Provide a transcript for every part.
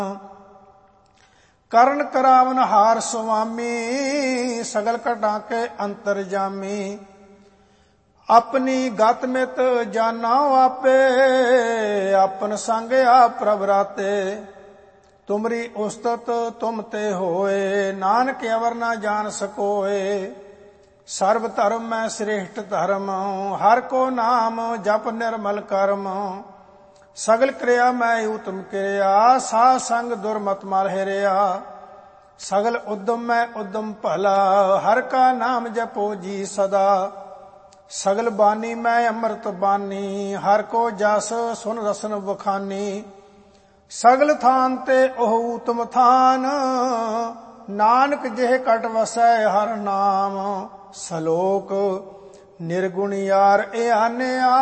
ਕਰਨ ਕਰਾਵਨ ਹਾਰ ਸੁਆਮੀ, ਸਗਲ ਘਟਾਂ ਕੇ ਅੰਤਰਜਾਮੀ। ਆਪਣੀ ਗਤ ਮਿਤ ਜਾਨਾ ਆਪੇ, ਆਪਨ ਸੰਗ ਆਪ ਪ੍ਰਭ ਰਾਤੇ। ਤੁਮਰੀ ਉਸਤਤ ਤੁਮ ਤੇ ਹੋਏ, ਨਾਨਕ ਅਵਰ ਨਾ ਜਾਣ ਸਕੋਏ। ਸਰਬ ਧਰਮ ਮੈਂ ਸ੍ਰੇਸ਼ਟ ਧਰਮ, ਹਰ ਕੋ ਨਾਮ ਜਪ ਨਿਰਮਲ ਕਰਮ। ਸਗਲ ਕਿਰਿਆ ਮੈਂ ਉਤਮ ਕਿਰਿਆ, ਸਾਧ ਸੰਗ ਦੁਰਮਤ ਮਲ ਹਿਰਿਆ। ਸਗਲ ਉਦਮ ਮੈਂ ਉਦਮ ਭਲਾ, ਹਰ ਕਾ ਨਾਮ ਜਪੋ ਜੀ ਸਦਾ। ਸਗਲ ਬਾਣੀ ਮੈਂ ਅੰਮ੍ਰਿਤ ਬਾਣੀ, ਹਰ ਕੋ ਜਸ ਸੁਨ ਰਸਨ ਵਖਾਨੀ। ਸਗਲ ਥਾਨ ਤੇ ਉਹ ਉਤਮ ਥਾਨ, ਨਾਨਕ ਜਿਹ ਕਟ ਵਸੈ ਹਰ ਨਾਮ। ਸਲੋਕ ਨਿਰਗੁਣ ਯਾਰ ਇਆਨਿਆ,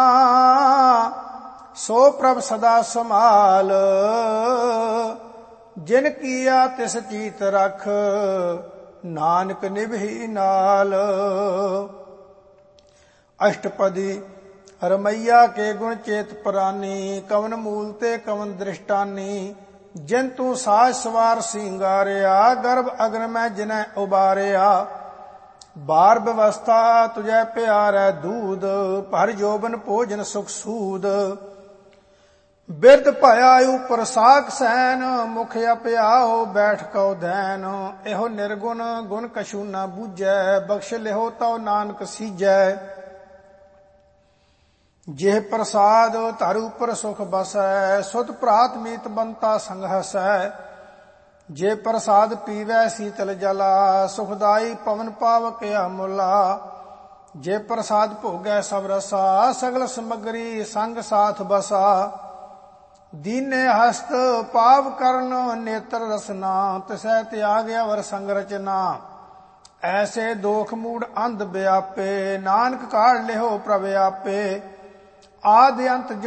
ਸੋ ਪ੍ਰਭ ਸਦਾ ਸੰਭਾਲ। ਜਿਨ ਕੀਆ ਤਿਸ ਚੀਤ ਰਖ, ਨਾਨਕ ਨਿਭੀ ਨਾਲ। ਅਸ਼ਟਪਦੀ ਰਮਈਆ ਕੇ ਗੁਣ ਚੇਤ ਪ੍ਰਾਨੀ, ਕਵਨ ਮੂਲ ਤੇ ਕਵਨ ਦ੍ਰਿਸ਼ਟਾਨੀ। ਜਿਨ ਤੂੰ ਸਾਜ ਸਵਾਰ ਸਿੰਗਾਰਿਆ, ਗਰਭ ਅਗਨ ਮੈਂ ਜਿਨੈ ਉਬਾਰਿਆ। ਬਾਰ ਵਿਵਸਥਾ ਤੁਝੈ ਪਿਆਰੈ ਦੂਧ, ਭਰ ਜੋਬਨ ਭੋਜਨ ਸੁਖ ਸੂਦ। ਬਿਰਧ ਭਇਆ ਉਪਰ ਸਾਖ ਸੈਨ, ਮੁਖ ਅਪਿਆਓ ਬੈਠ ਕਉ ਧੈਨ। ਇਹੋ ਨਿਰਗੁਣ ਗੁਣ ਕਛੂ ਨਾ ਬੂਝੈ, ਬਖਸ਼ ਲਿਹੋ ਤਉ ਨਾਨਕ ਸੀਜੈ। ਜਿਹ ਪ੍ਰਸਾਦ ਧਰ ਉਪਰ ਸੁਖ ਬਸੈ, ਸੁਤ ਭਰਾਤ ਮੀਤ ਬੰਤਾ ਸੰਗ ਹਸੈ। ਜੇ ਪ੍ਰਸਾਦ ਪੀਵੈ ਸੀਤਲ ਜਲਾ, ਸੁਖਦਾਈ ਪਵਨ ਪਾਵਕ ਅਮੁਲਾ। ਜੇ ਪ੍ਰਸਾਦ ਭੋਗੈ ਸਭ ਰਸਾ, ਸਗਲ ਸਮਗਰੀ ਸੰਗ ਸਾਥ ਬਸਾ। ਦੀਨੇ ਹਸਤ ਪਾਵ ਕਰਨ ਨੇਤਰ ਰਸਨਾ, ਤਿਸੈ ਤਿਆਗ ਅਵਰ ਸੰਗ ਰਚਨਾ। ਐਸੇ ਦੋਖ ਮੂੜ ਅੰਧ ਵਿਆਪੇ, ਨਾਨਕ ਕਾਢ ਲਿਹੋ ਪ੍ਰਭ ਆਪੇ। ਆਦਿ ਅੰਤ